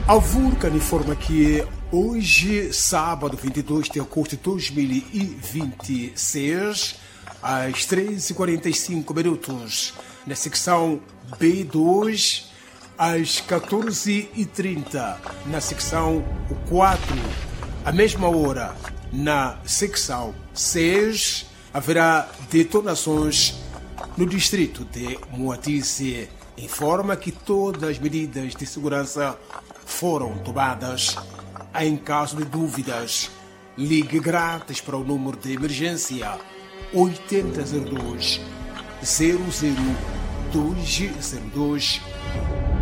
A Vulcan informa que hoje, sábado 22 de agosto de 2026, às 13h45, na secção B2, às 14h30, na secção 4, à mesma hora, na secção 6, haverá detonações no distrito de Moatize. Informa que todas as medidas de segurança foram tomadas. Em caso de dúvidas, ligue grátis para o número de emergência 8002 00202